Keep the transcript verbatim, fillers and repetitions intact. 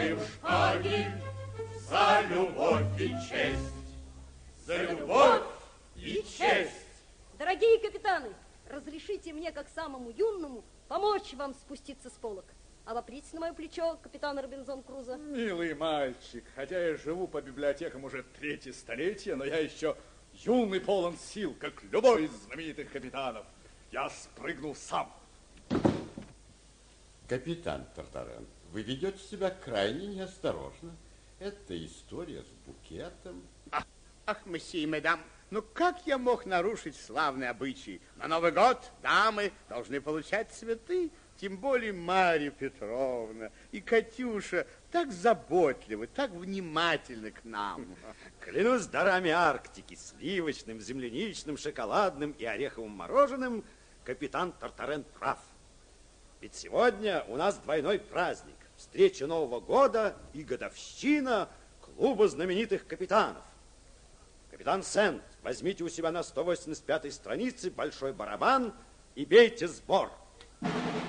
Поднимаем шпаги за любовь и честь. За любовь и честь. Дорогие капитаны, разрешите мне, как самому юному, помочь вам спуститься с полок. Обоприте на мое плечо, капитан Робинзон Крузо. Милый мальчик, хотя я живу по библиотекам уже третье столетие, но я еще юный, полон сил, как любой из знаменитых капитанов. Я спрыгнул сам. Капитан Тартарен, вы ведете себя крайне неосторожно. Это история с букетом. Ах, ах месье и мадам, ну как я мог нарушить славный обычай? На Новый год дамы должны получать цветы. Тем более Марья Петровна и Катюша так заботливы, так внимательны к нам. Клянусь дарами Арктики, сливочным, земляничным, шоколадным и ореховым мороженым, капитан Тартарен прав. Ведь сегодня у нас двойной праздник. Встреча Нового года и годовщина клуба знаменитых капитанов. Капитан Сент, возьмите у себя на сто восемьдесят пятой странице большой барабан и бейте сбор.